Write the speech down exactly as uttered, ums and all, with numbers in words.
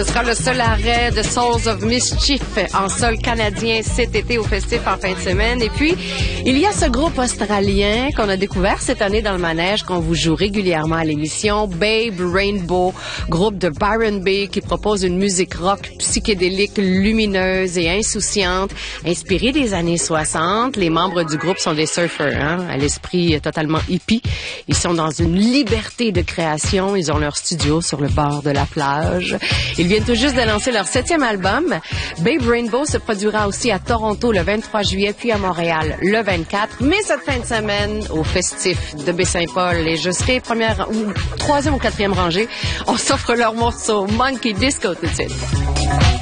Ce sera le seul arrêt de Souls of Mischief en sol canadien cet été au Festif en fin de semaine. Et puis, il y a ce groupe australien qu'on a découvert cette année dans le manège, qu'on vous joue régulièrement à l'émission, Babe Rainbow, groupe de Byron Bay qui propose une musique rock psychédélique, lumineuse et insouciante, inspirée des années soixante. Les membres du groupe sont des surfers, hein, à l'esprit totalement hippie. Ils sont dans une liberté de création. Ils ont leur studio sur le bord de la plage. Ils viennent tout juste de lancer leur septième album. Babe Rainbow se produira aussi à Toronto le vingt-trois juillet, puis à Montréal le vingt-quatre. Mais cette fin de semaine, au Festif de Baie-Saint-Paul, et je serai première ou troisième ou quatrième rangée, on s'offre leur morceau Monkey Disco tout de suite.